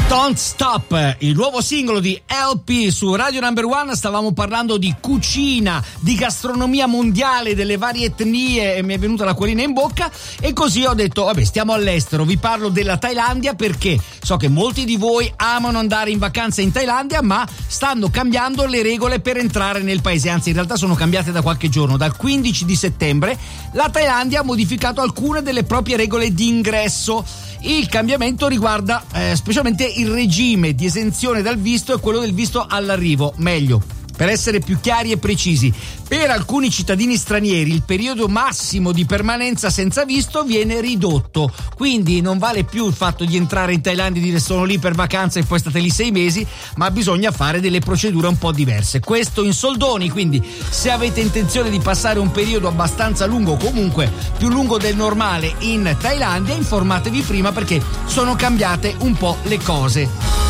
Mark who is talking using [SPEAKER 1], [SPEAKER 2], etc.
[SPEAKER 1] Don't Stop, il nuovo singolo di LP su Radio Number One. Stavamo parlando di cucina, di gastronomia mondiale, delle varie etnie e mi è venuta l'acquolina in bocca e così ho detto vabbè, stiamo all'estero, vi parlo della Thailandia perché so che molti di voi amano andare in vacanza in Thailandia, ma stanno cambiando le regole per entrare nel paese, anzi in realtà sono cambiate da qualche giorno. Dal 15 di settembre la Thailandia ha modificato alcune delle proprie regole di ingresso. Il cambiamento riguarda specialmente il regime di esenzione dal visto e quello del visto all'arrivo. Meglio, per essere più chiari e precisi, per alcuni cittadini stranieri il periodo massimo di permanenza senza visto viene ridotto, quindi non vale più il fatto di entrare in Thailandia e dire sono lì per vacanza e poi state lì 6 mesi, ma bisogna fare delle procedure un po' diverse. Questo in soldoni, quindi se avete intenzione di passare un periodo abbastanza lungo, comunque più lungo del normale in Thailandia, informatevi prima perché sono cambiate un po' le cose.